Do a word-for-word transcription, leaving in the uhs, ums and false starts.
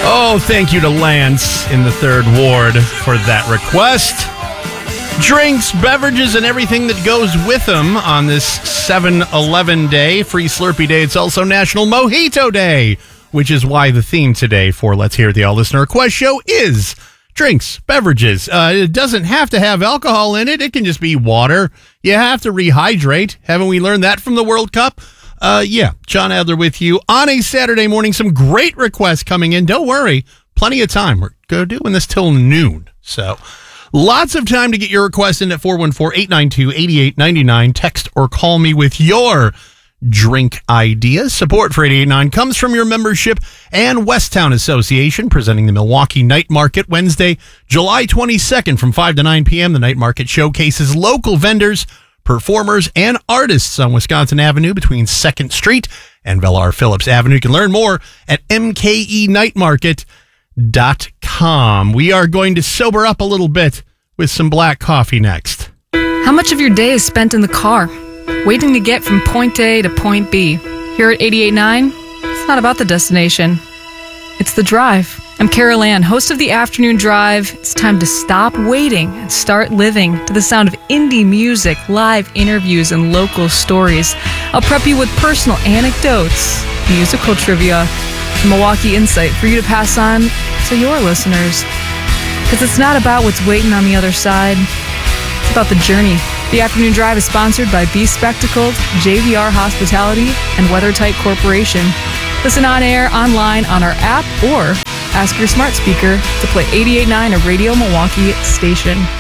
Oh, thank you to Lance in the third ward for that request. Drinks, beverages, and everything that goes with them on this seven eleven day, Free Slurpee Day. It's also National Mojito Day, which is why the theme today for Let's Hear the All Listener Request Show is drinks, beverages. Uh, it doesn't have to have alcohol in it. It can just be water. You have to rehydrate. Haven't we learned that from the World Cup? Uh, yeah, John Adler with you on a Saturday morning. Some great requests coming in. Don't worry, plenty of time. We're doing this till noon, so lots of time to get your request in at four one four, eight nine two, eight eight nine nine. Text or call me with your drink ideas. Support for eight eight nine comes from your membership and Westtown Association, presenting the Milwaukee Night Market Wednesday, July twenty-second from five to nine p.m. The Night Market showcases local vendors, performers, and artists on Wisconsin Avenue between second Street and Velar Phillips Avenue. You can learn more at m k e night market dot com. We are going to sober up a little bit with some black coffee next. How much of your day is spent in the car, waiting to get from point A to point B? Here at eighty-eight point nine, it's not about the destination. It's the drive. I'm Carol Ann, host of the Afternoon Drive. It's time to stop waiting and start living to the sound of indie music, live interviews, and local stories. I'll prep you with personal anecdotes, musical trivia, and Milwaukee insight for you to pass on to your listeners. Because it's not about what's waiting on the other side. It's about the journey. The Afternoon Drive is sponsored by Be Spectacled, J V R Hospitality, and WeatherTight Corporation. Listen on air, online, on our app, or ask your smart speaker to play eighty-eight point nine, a Radio Milwaukee station.